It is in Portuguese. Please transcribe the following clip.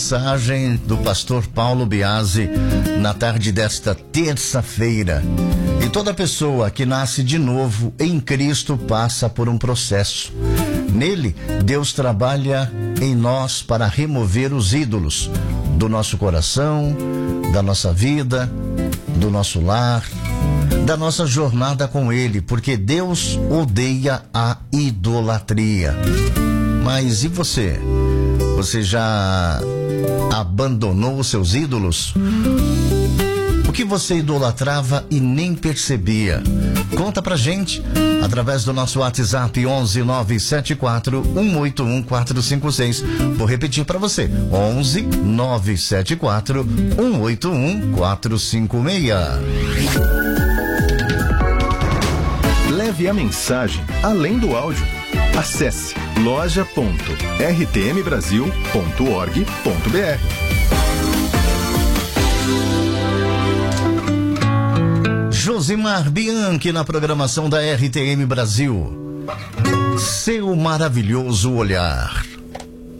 mensagem do pastor Paulo Biasi na tarde desta terça-feira. E toda pessoa que nasce de novo em Cristo passa por um processo. Nele, Deus trabalha em nós para remover os ídolos do nosso coração, da nossa vida, do nosso lar, da nossa jornada com Ele, porque Deus odeia a idolatria. Mas e você? Você já abandonou os seus ídolos? O que você idolatrava e nem percebia? Conta pra gente através do nosso WhatsApp 11 974 181 456. Vou repetir pra você: 11 974 181 456. Leve a mensagem além do áudio. Acesse loja.rtmbrasil.org.br. Josimar Bianchi na programação da RTM Brasil. Seu maravilhoso olhar.